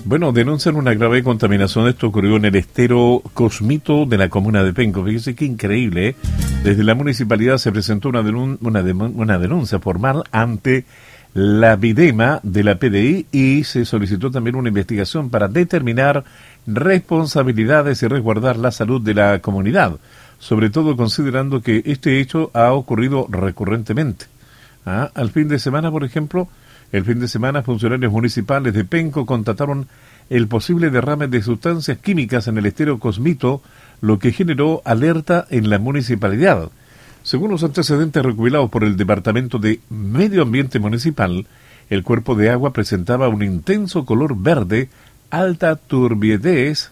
Bueno, denuncian una grave contaminación. Esto ocurrió en el estero Cosmito de la comuna de Penco. Fíjese qué increíble, ¿eh? Desde la municipalidad se presentó una denuncia formal ante la Videma de la PDI y se solicitó también una investigación para determinar responsabilidades y resguardar la salud de la comunidad, sobre todo considerando que este hecho ha ocurrido recurrentemente. Al fin de semana, por ejemplo, el fin de semana funcionarios municipales de Penco constataron el posible derrame de sustancias químicas en el estero Cosmito, lo que generó alerta en la municipalidad. Según los antecedentes recopilados por el Departamento de Medio Ambiente Municipal, el cuerpo de agua presentaba un intenso color verde, alta turbidez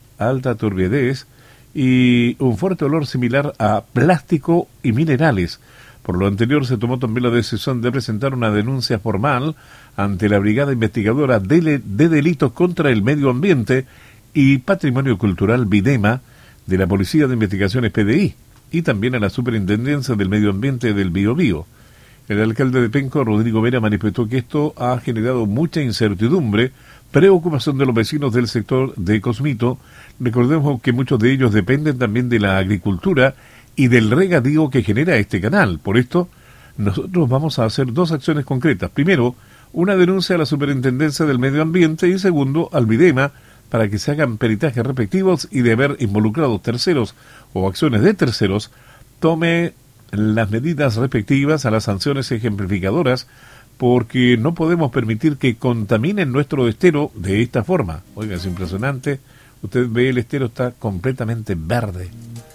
y un fuerte olor similar a plástico y minerales. Por lo anterior, se tomó también la decisión de presentar una denuncia formal ante la Brigada Investigadora de Delitos contra el Medio Ambiente y Patrimonio Cultural Videma de la Policía de Investigaciones PDI y también a la Superintendencia del Medio Ambiente del Biobío. El alcalde de Penco, Rodrigo Vera, manifestó que esto ha generado mucha incertidumbre, preocupación de los vecinos del sector de Cosmito. Recordemos que muchos de ellos dependen también de la agricultura y del regadío que genera este canal. Por esto, nosotros vamos a hacer dos acciones concretas. Primero, una denuncia a la Superintendencia del Medio Ambiente y segundo, al Videma, para que se hagan peritajes respectivos y de haber involucrado terceros o acciones de terceros, tome las medidas respectivas a las sanciones ejemplificadoras, porque no podemos permitir que contaminen nuestro estero de esta forma. Oiga, es impresionante. Usted ve, el estero está completamente verde.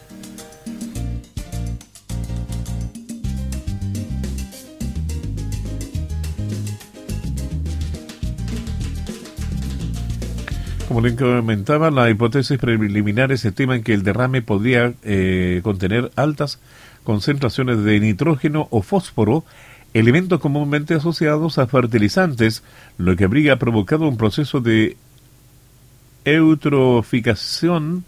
Como le comentaba, las hipótesis preliminares estiman que el derrame podría contener altas concentraciones de nitrógeno o fósforo, elementos comúnmente asociados a fertilizantes, lo que habría provocado un proceso de eutrofización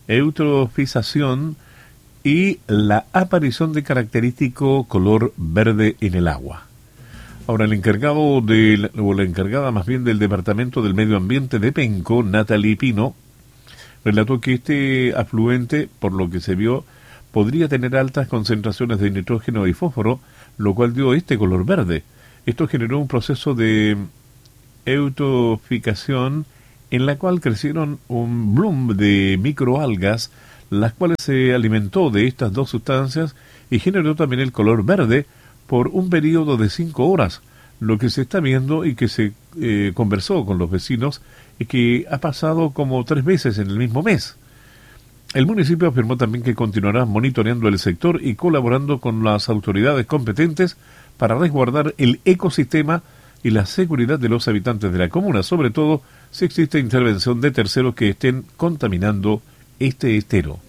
y la aparición de característico color verde en el agua. Ahora, la encargada más bien del Departamento del Medio Ambiente de Penco, Natalie Pino, relató que este afluente, por lo que se vio, podría tener altas concentraciones de nitrógeno y fósforo, lo cual dio este color verde. Esto generó un proceso de eutrofización en la cual crecieron un bloom de microalgas, las cuales se alimentó de estas dos sustancias y generó también el color verde por un periodo de 5 horas. Lo que se está viendo y que se conversó con los vecinos es que ha pasado como 3 veces en el mismo mes. El municipio afirmó también que continuará monitoreando el sector y colaborando con las autoridades competentes para resguardar el ecosistema y la seguridad de los habitantes de la comuna, sobre todo si existe intervención de terceros que estén contaminando este estero.